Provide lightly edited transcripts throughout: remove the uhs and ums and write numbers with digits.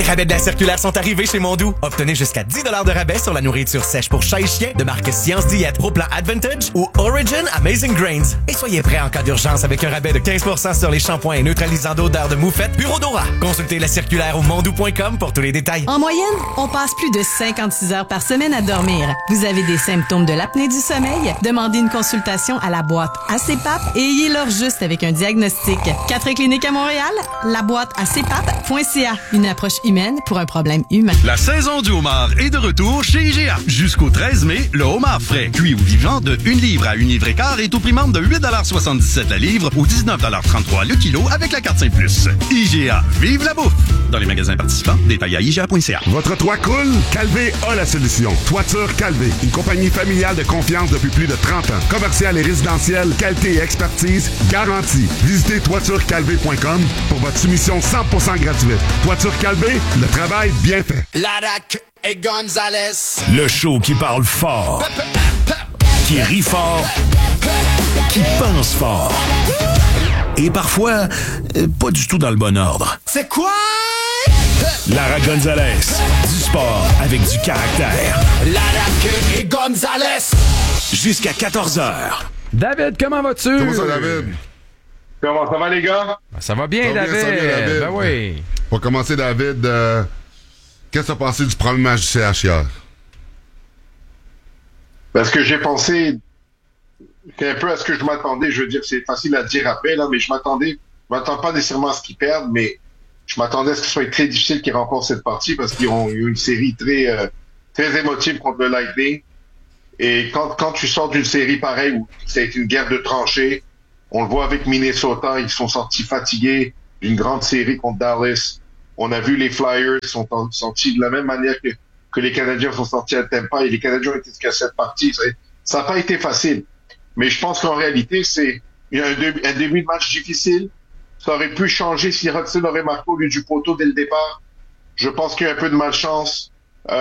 rabais de la circulaire sont arrivés chez Mondou. Obtenez jusqu'à 10 $ de rabais sur la nourriture sèche pour chat et chien de marque Science Diète, Pro Plan Advantage ou Origin Amazing Grains. Et soyez prêts en cas d'urgence avec un rabais de 15% sur les shampoings et neutralisants d'odeur de moufette Bureau Dora. Consultez la circulaire au mondou.com pour tous les détails. En moyenne, on passe plus de 56 heures par semaine à dormir. Vous avez des symptômes de l'apnée du sommeil? Demandez une consultation à la boîte ACPAP et ayez-leur juste avec un diagnostic. 4 cliniques à Montréal, la boîte acpap.ca. Une approche humaine pour un problème humain. La saison du homard est de retour chez IGA. Jusqu'au 13 mai, le homard frais, cuit ou vivant de 1 livre à 1 livre et quart est au prix membre de 8,77 la livre ou 19,33 le kilo avec la carte Saint Plus. IGA, vive la bouffe! Dans les magasins participants, détails à IGA.ca. Votre toit coule? Calvé a la solution. Toiture Calvé, une compagnie familiale de confiance depuis plus de 30 ans. Commercial et résidentiel, qualité et expertise garantie. Visitez toiturecalvé.com pour votre soumission 100% gratuite. Toiture Calvé, le travail bien fait. Larac et Gonzalez. Le show qui parle fort, qui rit fort, qui pense fort. Et parfois, pas du tout dans le bon ordre. C'est quoi? Lara Gonzalez, du sport avec du caractère. Larac et Gonzalez. Jusqu'à 14h. David, comment vas-tu? Comment ça, David? Comment ça va, les gars? Ça va bien, David. Ça va bien, David. Ben oui. Pour commencer, David, qu'est-ce que tu as pensé du premier match du CH hier? Parce que j'ai pensé un peu à ce que je m'attendais. Je veux dire, c'est facile à dire après, là, mais je m'attends pas nécessairement à ce qu'ils perdent, mais je m'attendais à ce que ce soit très difficile qu'ils remportent cette partie parce qu'ils ont eu une série très émotive contre le Lightning. Et quand tu sors d'une série pareille où ça a été une guerre de tranchées, on le voit avec Minnesota, ils sont sortis fatigués d'une grande série contre Dallas. On a vu les Flyers sont sortis de la même manière que les Canadiens sont sortis à Tampa et les Canadiens ont été jusqu'à cette partie. Ça n'a pas été facile. Mais je pense qu'en réalité, c'est un début de match difficile. Ça aurait pu changer si Hudson aurait marqué au lieu du poteau dès le départ. Je pense qu'il y a un peu de malchance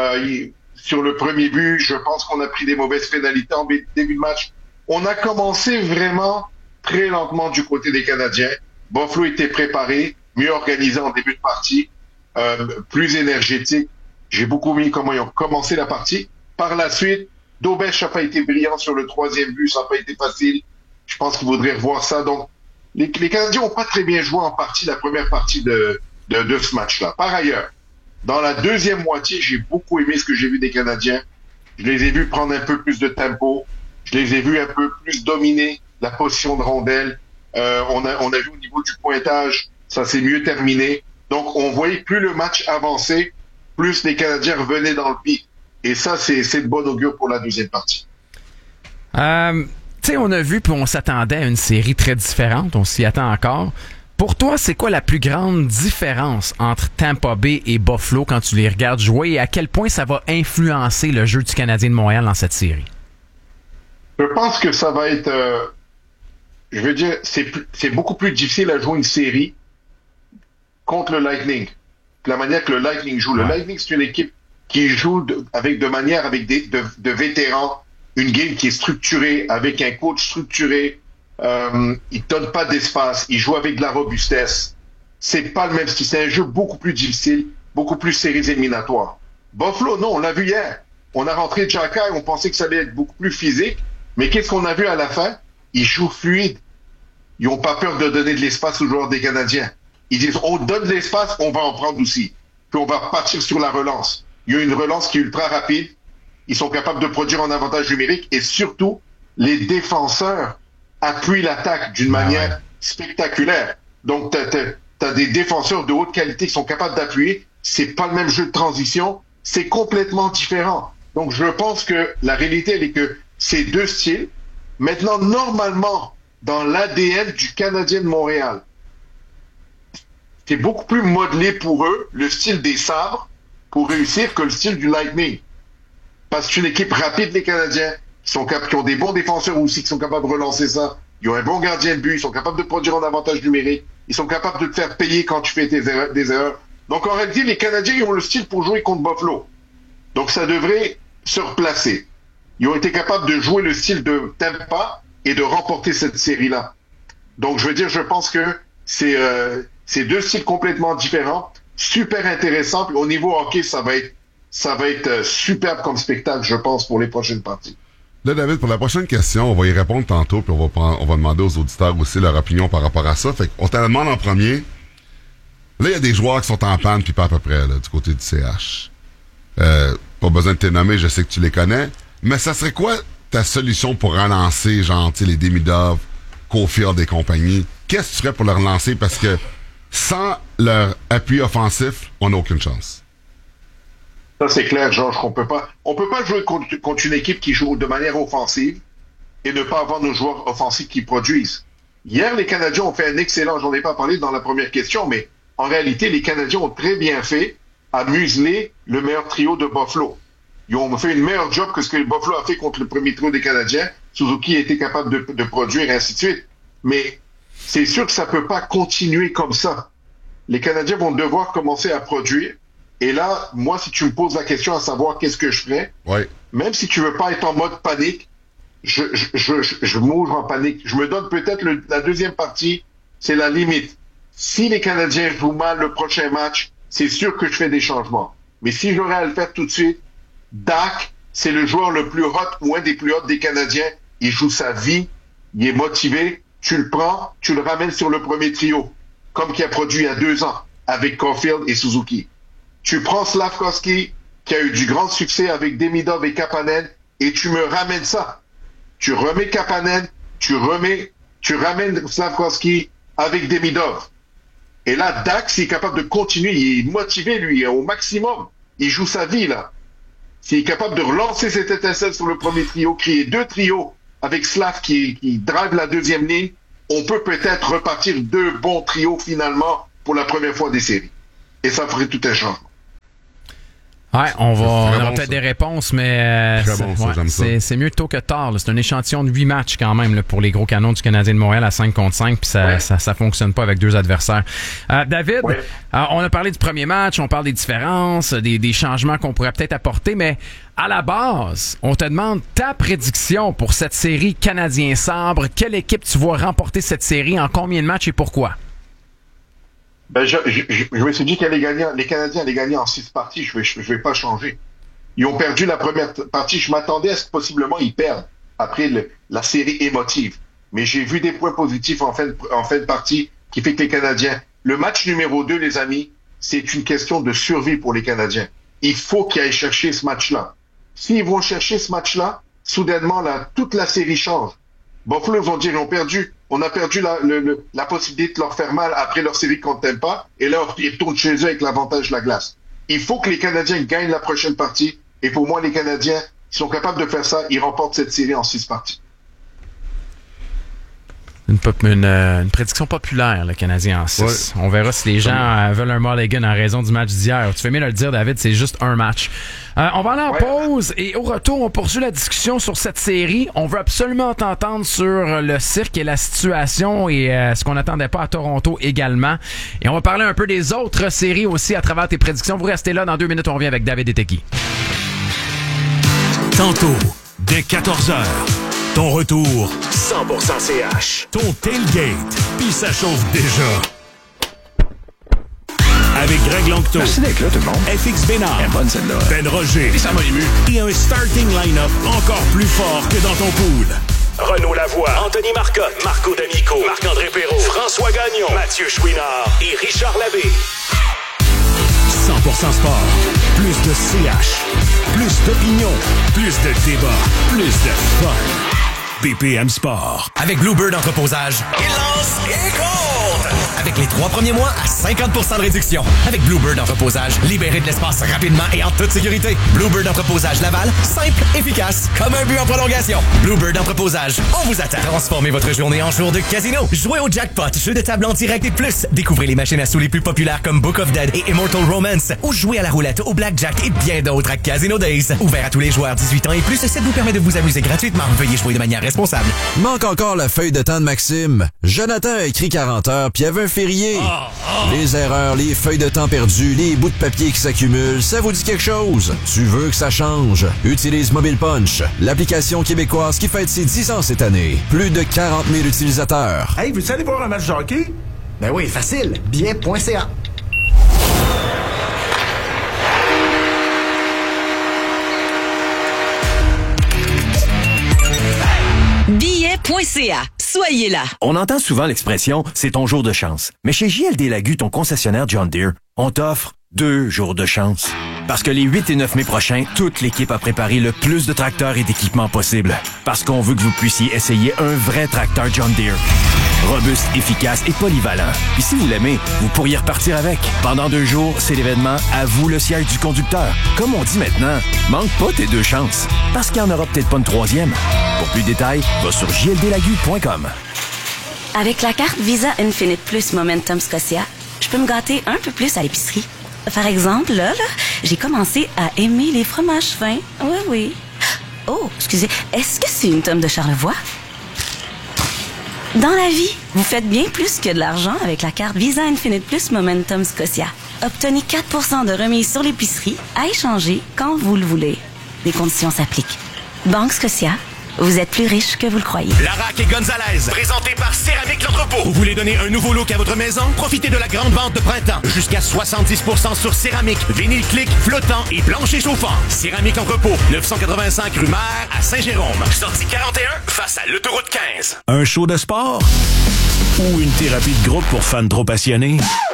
sur le premier but. Je pense qu'on a pris des mauvaises pénalités en début de match. On a commencé vraiment très lentement du côté des Canadiens. Buffalo était préparé, mieux organisé en début de partie, plus énergétique. J'ai beaucoup mis comment ils ont commencé la partie. Par la suite, Dobesch n'a pas été brillant sur le troisième but, ça n'a pas été facile. Je pense qu'il faudrait revoir ça. Donc, les Canadiens n'ont pas très bien joué en partie, la première partie de ce match-là. Par ailleurs, dans la deuxième moitié, j'ai beaucoup aimé ce que j'ai vu des Canadiens. Je les ai vus prendre un peu plus de tempo. Je les ai vus un peu plus dominer la position de rondelle. On a vu au niveau du pointage, ça s'est mieux terminé. Donc, on voyait plus le match avancer, plus les Canadiens revenaient dans le pic. Et ça, c'est de bon augure pour la deuxième partie. Tu sais, on a vu puis on s'attendait à une série très différente. On s'y attend encore. Pour toi, c'est quoi la plus grande différence entre Tampa Bay et Buffalo quand tu les regardes jouer et à quel point ça va influencer le jeu du Canadien de Montréal dans cette série? Je pense que ça va être... je veux dire, c'est beaucoup plus difficile à jouer une série contre le Lightning. La manière que le Lightning joue. Le Lightning, c'est une équipe qui joue avec de vétérans, une game qui est structurée, avec un coach structuré. Il donne pas d'espace, il joue avec de la robustesse. C'est pas le même style, c'est un jeu beaucoup plus difficile, beaucoup plus séries éliminatoires. Buffalo, non, on l'a vu hier. On a rentré Xhaka et on pensait que ça allait être beaucoup plus physique. Mais qu'est-ce qu'on a vu à la fin? Ils jouent fluide. Ils n'ont pas peur de donner de l'espace aux joueurs des Canadiens. Ils disent, on donne de l'espace, on va en prendre aussi. Puis on va partir sur la relance. Il y a une relance qui est ultra rapide. Ils sont capables de produire un avantage numérique et surtout, les défenseurs appuient l'attaque d'une manière spectaculaire. Donc, t'as des défenseurs de haute qualité qui sont capables d'appuyer. C'est pas le même jeu de transition. C'est complètement différent. Donc, je pense que la réalité, elle est que ces deux styles, maintenant, normalement, dans l'ADN du Canadien de Montréal, c'est beaucoup plus modelé pour eux, le style des sabres, pour réussir que le style du Lightning. Parce que c'est une équipe rapide, les Canadiens, qui ont des bons défenseurs aussi, qui sont capables de relancer ça. Ils ont un bon gardien de but, ils sont capables de produire un avantage numérique, ils sont capables de te faire payer quand tu fais des erreurs. Donc, en réalité, les Canadiens, ils ont le style pour jouer contre Buffalo. Donc, ça devrait se replacer. Ils ont été capables de jouer le style de Tampa et de remporter cette série-là. Donc, je veux dire, je pense que c'est deux styles complètement différents. super intéressant. Puis au niveau hockey, ça va être superbe comme spectacle, je pense, pour les prochaines parties. Là, David, pour la prochaine question, on va y répondre tantôt, puis on va demander aux auditeurs aussi leur opinion par rapport à ça. Fait qu'on te la demande en premier. Là, il y a des joueurs qui sont en panne, puis pas à peu près, là, du côté du CH. Pas besoin de te nommer, je sais que tu les connais. Mais ça serait quoi ta solution pour relancer, genre, tu sais, les Demidov, Caulfield et compagnie? Qu'est-ce que tu ferais pour les relancer? Parce que sans leur appui offensif, on n'a aucune chance. Ça, c'est clair, Georges, qu'on peut pas jouer contre une équipe qui joue de manière offensive et ne pas avoir nos joueurs offensifs qui produisent. Hier, les Canadiens ont fait un excellent, j'en ai pas parlé dans la première question, mais en réalité, les Canadiens ont très bien fait à museler le meilleur trio de Buffalo. Ils ont fait une meilleure job que ce que Buffalo a fait contre le premier trio des Canadiens. Suzuki a été capable de produire et ainsi de suite. Mais c'est sûr que ça peut pas continuer comme ça. Les Canadiens vont devoir commencer à produire. Et là, moi, si tu me poses la question à savoir qu'est-ce que je ferais, même si tu veux pas être en mode panique, je m'ouvre en panique. Je me donne peut-être la deuxième partie, c'est la limite. Si les Canadiens jouent mal le prochain match, c'est sûr que je fais des changements. Mais si j'aurais à le faire tout de suite, Dak, c'est le joueur le plus hot ou un des plus hot des Canadiens. Il joue sa vie, il est motivé. Tu le prends, tu le ramènes sur le premier trio, comme qui a produit il y a 2 ans avec Caulfield et Suzuki. Tu prends Slafkovsky, qui a eu du grand succès avec Demidov et Kapanen, et tu me ramènes ça. Tu remets Kapanen, tu ramènes Slafkovsky avec Demidov. Et là, Dak, s'il est capable de continuer, il est motivé, lui, au maximum. Il joue sa vie, là. S'il est capable de relancer cette étincelle sur le premier trio, créer 2 trios avec Slav qui drive la deuxième ligne, on peut peut-être repartir 2 bons trios, finalement, pour la première fois des séries. Et ça ferait tout un changement. Ouais, on aura peut-être des réponses, mais c'est mieux tôt que tard. Là. C'est un échantillon de 8 matchs quand même là, pour les gros canons du Canadien de Montréal à 5 contre 5, puis ça fonctionne pas avec 2 adversaires. David, on a parlé du premier match, on parle des différences, des changements qu'on pourrait peut-être apporter, mais à la base, on te demande ta prédiction pour cette série Canadien-Sabre. Quelle équipe tu vois remporter cette série, en combien de matchs et pourquoi? Ben, je me suis dit les Canadiens allaient gagner en 6 parties. Je vais pas changer. Ils ont perdu la première partie. Je m'attendais à ce que possiblement ils perdent après la série émotive. Mais j'ai vu des points positifs en fin de partie qui fait que les Canadiens. Le match numéro 2, les amis, c'est une question de survie pour les Canadiens. Il faut qu'ils aillent chercher ce match-là. S'ils vont chercher ce match-là, soudainement, là, toute la série change. Buffalo vont dire, on a perdu la possibilité de leur faire mal après leur série contre Tampa, et là, ils retournent chez eux avec l'avantage de la glace. Il faut que les Canadiens gagnent la prochaine partie, et pour moi, les Canadiens, s'ils sont capables de faire ça, ils remportent cette série en 6 parties. Une prédiction populaire, le Canadien en 6. Ouais. On verra si les gens veulent un mulligan en raison du match d'hier. Tu fais mieux de le dire, David, c'est juste un match. On va aller en pause et au retour, on poursuit la discussion sur cette série. On veut absolument t'entendre sur le cirque et la situation et ce qu'on n'attendait pas à Toronto également. Et on va parler un peu des autres séries aussi à travers tes prédictions. Vous restez là, dans 2 minutes, on revient avec David Eteki. Tantôt, dès 14h. Ton retour, 100% CH. Ton tailgate, puis ça chauffe déjà. Avec Greg Longto. Merci d'être là, tout le monde. FX Bénard. Bonne celle-là. Ben Roger. Et ça m'a ému. Et un starting line-up encore plus fort que dans ton pool. Renaud Lavoie, Anthony Marcotte, Marco D'Amico, Marc-André Perrault, François Gagnon, Mathieu Chouinard et Richard Labbé. 100% sport. Plus de CH. Plus d'opinion. Plus de débat. Plus de fun. BPM Sport. Avec Bluebird Entreposage, il lance et compte! Avec les 3 premiers mois à 50% de réduction. Avec Bluebird Entreposage, libérez de l'espace rapidement et en toute sécurité. Bluebird Entreposage Laval, simple, efficace, comme un but en prolongation. Bluebird Entreposage, on vous attend. Transformez votre journée en jour de casino. Jouez au jackpot, jeu de table en direct et plus. Découvrez les machines à sous les plus populaires comme Book of Dead et Immortal Romance. Ou jouez à la roulette, au blackjack et bien d'autres à Casino Days. Ouvert à tous les joueurs 18 ans et plus, ça vous permet de vous amuser gratuitement. Veuillez jouer de manière responsable. Manque encore la feuille de temps de Maxime. Jonathan a écrit 40 heures, puis il y avait un férié. Les erreurs, les feuilles de temps perdues, les bouts de papier qui s'accumulent, ça vous dit quelque chose? Tu veux que ça change? Utilise Mobile Punch, l'application québécoise qui fête ses 10 ans cette année. Plus de 40 000 utilisateurs. Hey, veux-tu aller voir un match de hockey? Ben oui, facile. Bien.ca. Billets.ca. Soyez là. On entend souvent l'expression « c'est ton jour de chance ». Mais chez JLD Lagu, ton concessionnaire John Deere, on t'offre 2 jours de chance. Parce que les 8 et 9 mai prochains, toute l'équipe a préparé le plus de tracteurs et d'équipements possible. Parce qu'on veut que vous puissiez essayer un vrai tracteur John Deere. Robuste, efficace et polyvalent. Puis si vous l'aimez, vous pourriez repartir avec. Pendant 2 jours, c'est l'événement « À vous le siège du conducteur ». Comme on dit maintenant, manque pas tes 2 chances. Parce qu'il n'y en aura peut-être pas une 3e. Pour plus de détails, va sur jldlagu.com. Avec la carte Visa Infinite Plus Momentum Scotia, je peux me gâter un peu plus à l'épicerie. Par exemple, là, j'ai commencé à aimer les fromages fins. Oui. Oh, excusez, est-ce que c'est une tome de Charlevoix? Dans la vie, vous faites bien plus que de l'argent avec la carte Visa Infinite Plus Momentum Scotia. Obtenez 4% de remise sur l'épicerie à échanger quand vous le voulez. Les conditions s'appliquent. Banque Scotia. Vous êtes plus riche que vous le croyez. Larac et Gonzalez, présenté par Céramique L'Entrepôt. Vous voulez donner un nouveau look à votre maison? Profitez de la grande vente de printemps. Jusqu'à 70% sur céramique, vinyle clic, flottant et plancher chauffant. Céramique L'Entrepôt, 985 rue Mère à Saint-Jérôme. Sortie 41, face à l'autoroute 15. Un show de sport? Ou une thérapie de groupe pour fans trop passionnés?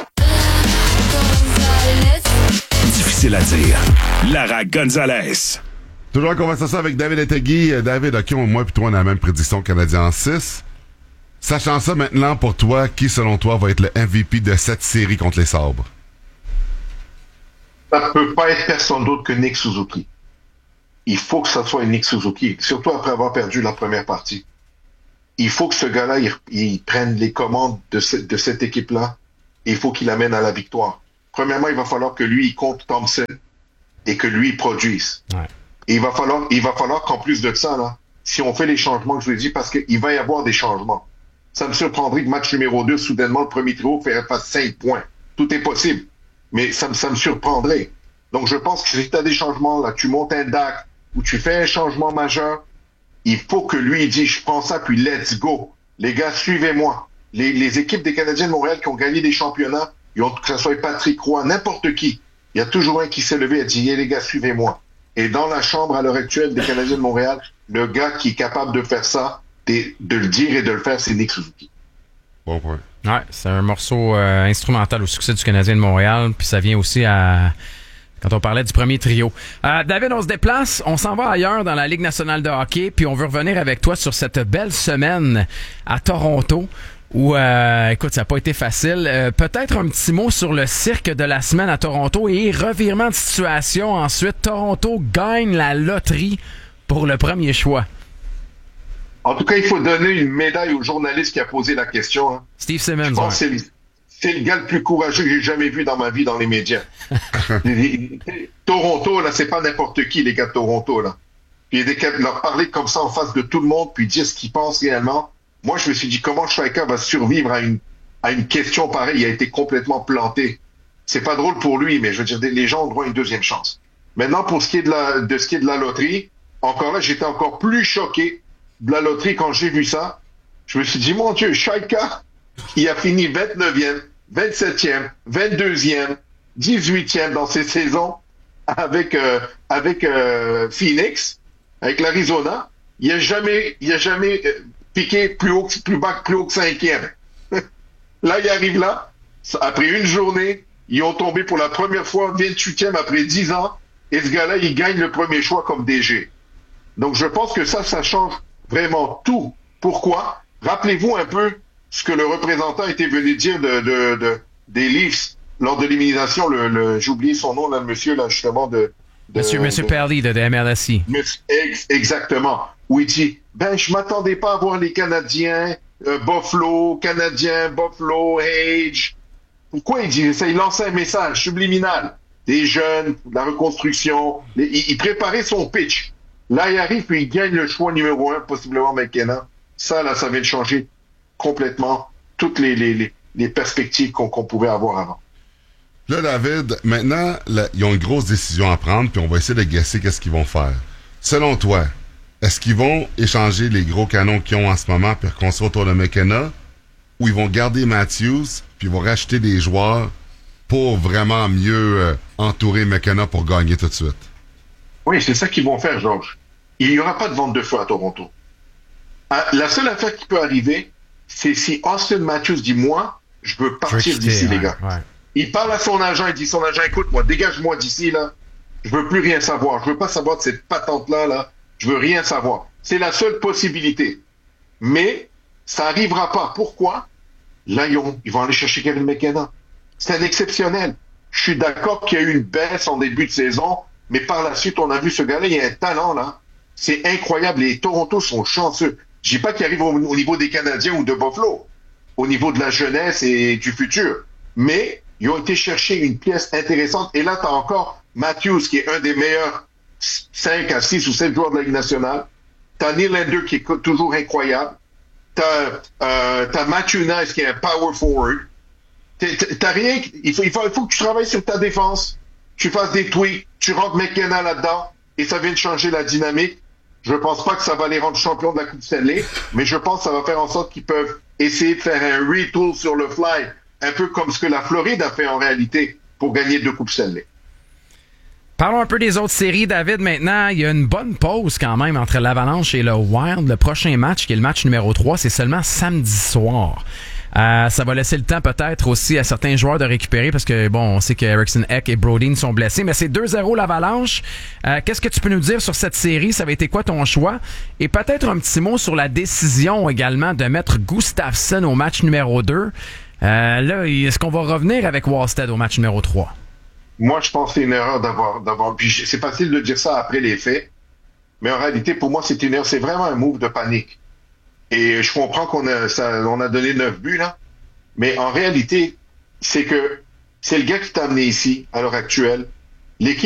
Difficile à dire. Lara Gonzalez. Toujours en conversation avec David Etegui. David, OK, moi et toi, on a la même prédiction Canadien en 6. Sachant ça maintenant, pour toi, qui, selon toi, va être le MVP de cette série contre les Sabres? Ça peut pas être personne d'autre que Nick Suzuki. Il faut que ça soit Nick Suzuki, surtout après avoir perdu la première partie. Il faut que ce gars-là, il prenne les commandes de cette équipe-là et il faut qu'il l'amène à la victoire. Premièrement, il va falloir que lui, il compte Thompson et que lui, il produise. Ouais. Et il va falloir qu'en plus de ça, là, si on fait les changements que je vous ai dit, parce qu'il va y avoir des changements. Ça me surprendrait que match numéro 2, soudainement, le premier trio fasse 5 points. Tout est possible. Mais ça me surprendrait. Donc, je pense que si tu as des changements, là, tu montes un DAC ou tu fais un changement majeur, il faut que lui, il dise, je prends ça, puis let's go. Les gars, suivez-moi. Les équipes des Canadiens de Montréal qui ont gagné des championnats, que ce soit Patrick Roy, n'importe qui, il y a toujours un qui s'est levé et a dit, les gars, suivez-moi. Et dans la chambre à l'heure actuelle des Canadiens de Montréal, le gars qui est capable de faire ça, de le dire et de le faire, c'est Nick Suzuki. Bon point. Ouais, c'est un morceau instrumental au succès du Canadien de Montréal, puis ça vient aussi quand on parlait du premier trio. David, on se déplace, on s'en va ailleurs dans la Ligue nationale de hockey, puis on veut revenir avec toi sur cette belle semaine à Toronto. Où, écoute, ça n'a pas été facile. Peut-être un petit mot sur le cirque de la semaine à Toronto et revirement de situation. Ensuite, Toronto gagne la loterie pour le premier choix. En tout cas, il faut donner une médaille au journaliste qui a posé la question. Hein. Steve Simmons. Je pense que c'est le gars le plus courageux que j'ai jamais vu dans ma vie dans les médias. Toronto, là, c'est pas n'importe qui, les gars de Toronto, là. Puis leur parler comme ça en face de tout le monde, puis dire ce qu'ils pensent réellement. Moi, je me suis dit, comment Striker va survivre à une question pareille? Il a été complètement planté. C'est pas drôle pour lui, mais je veux dire, les gens ont droit à une deuxième chance. Maintenant, pour ce qui est de la loterie, encore là, j'étais encore plus choqué de la loterie quand j'ai vu ça. Je me suis dit, mon Dieu, Striker, il a fini 29e, 27e, 22e, 18e dans ses saisons avec Phoenix, avec l'Arizona. Il a jamais piqué plus haut que 5e. Là, il arrive là. Après une journée, ils ont tombé pour la première fois 28e après 10 ans. Et ce gars-là, il gagne le premier choix comme DG. Donc, je pense que ça change vraiment tout. Pourquoi? Rappelez-vous un peu ce que le représentant était venu dire des Leafs lors de l'élimination. J'ai oublié son nom, là, le monsieur, là, justement, Monsieur Perley de MLSI. Exactement. Où il dit, je m'attendais pas à voir les Canadiens, Buffalo, Age. Pourquoi il dit ça? Il lançait un message subliminal. Des jeunes, la reconstruction. Il préparait son pitch. Là, il arrive et il gagne le choix numéro 1, possiblement McKenna. Ça, là, ça vient de changer complètement toutes les perspectives qu'on pouvait avoir avant. Là, David, maintenant, ils ont une grosse décision à prendre, puis on va essayer de guesser qu'est-ce qu'ils vont faire. Selon toi, est-ce qu'ils vont échanger les gros canons qu'ils ont en ce moment puis reconstruire autour de McKenna, ou ils vont garder Matthews puis ils vont racheter des joueurs pour vraiment mieux entourer McKenna pour gagner tout de suite? Oui, c'est ça qu'ils vont faire, Georges. Il n'y aura pas de vente de feu à Toronto. La seule affaire qui peut arriver, c'est si Austin Matthews dit, moi, je veux partir d'ici, les gars. Ouais. Il parle à son agent, il dit son agent, écoute, moi, dégage-moi d'ici, là. Je veux plus rien savoir. Je veux pas savoir de cette patente-là, là. Je veux rien savoir. C'est la seule possibilité. Mais, ça arrivera pas. Pourquoi? Là, ils vont aller chercher Kevin McKenna. C'est un exceptionnel. Je suis d'accord qu'il y a eu une baisse en début de saison, mais par la suite, on a vu ce gars-là, il y a un talent, là. C'est incroyable. Les Toronto sont chanceux. Je dis pas qu'il arrive au niveau des Canadiens ou de Buffalo, au niveau de la jeunesse et du futur. Mais, ils ont été chercher une pièce intéressante. Et là, tu as encore Matthews, qui est un des meilleurs 5 à 6 ou 7 joueurs de la Ligue nationale. Tu as Nylander, qui est toujours incroyable. Tu as Matthew Nice, qui est un power forward. T'as rien. Il faut que tu travailles sur ta défense. Tu fasses des tweaks. Tu rentres McKenna là-dedans. Et ça vient de changer la dynamique. Je pense pas que ça va les rendre champions de la Coupe Stanley. Mais je pense que ça va faire en sorte qu'ils peuvent essayer de faire un retool sur le fly. Un peu comme ce que la Floride a fait en réalité pour gagner 2 Coupes Stanley. Parlons un peu des autres séries, David, maintenant. Il y a une bonne pause quand même entre l'Avalanche et le Wild. Le prochain match, qui est le match numéro 3, c'est seulement samedi soir. Ça va laisser le temps peut-être aussi à certains joueurs de récupérer parce que, bon, on sait que Eriksson Ek et Brodin sont blessés, mais c'est 2-0 l'Avalanche. Qu'est-ce que tu peux nous dire sur cette série? Ça va été quoi ton choix? Et peut-être un petit mot sur la décision également de mettre Gustafsson au match numéro 2. Là, est-ce qu'on va revenir avec Wallstead au match numéro 3? Moi, je pense que c'est une erreur d'avoir. Puis c'est facile de dire ça après les faits, mais en réalité, pour moi, c'est une erreur. C'est vraiment un move de panique. Et je comprends qu'on a donné 9 buts, là. Mais en réalité, c'est que c'est le gars qui t'a amené ici, à l'heure actuelle. L'équipe